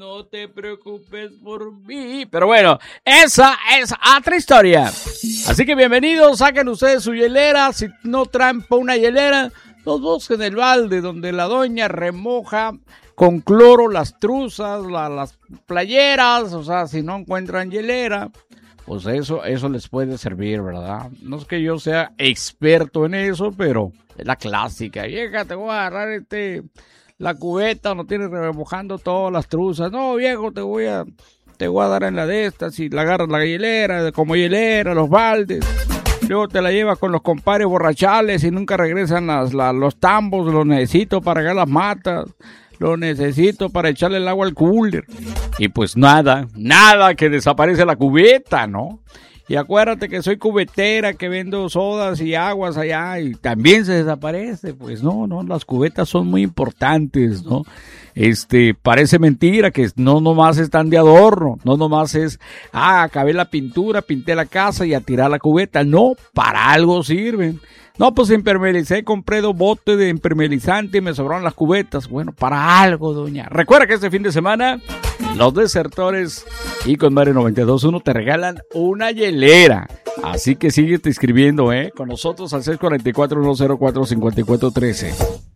No te preocupes por mí. Pero bueno, esa es otra historia. Así que bienvenidos, saquen ustedes su hielera. Si no traen pa' una hielera, los busquen el balde donde la doña remoja con cloro las truzas, las playeras. O sea, si no encuentran hielera, pues eso les puede servir, ¿verdad? No es que yo sea experto en eso, pero es la clásica. Vieja, te voy a agarrar la cubeta, no tienes remojando todas las truzas. No, viejo, te voy a dar en la de estas. Si la agarras la hielera, como hielera, los baldes. Luego te la llevas con los compadres borrachales y nunca regresan los tambos. Los necesito para regar las matas. Lo necesito para echarle el agua al cooler. Y pues nada que desaparece la cubeta, ¿no? Y acuérdate que soy cubetera, que vendo sodas y aguas allá y también se desaparece. Pues no, las cubetas son muy importantes, ¿no? Parece mentira que no nomás están de adorno, no nomás es, acabé la pintura, pinté la casa y a tirar la cubeta. No, para algo sirven. No, pues impermealicé, compré 2 botes de impermeabilizante y me sobraron las cubetas. Bueno, para algo, doña. Recuerda que este fin de semana los Desertores y con Mario 92.1 te regalan una hielera. Así que síguete escribiendo, con nosotros al 644-104-5413.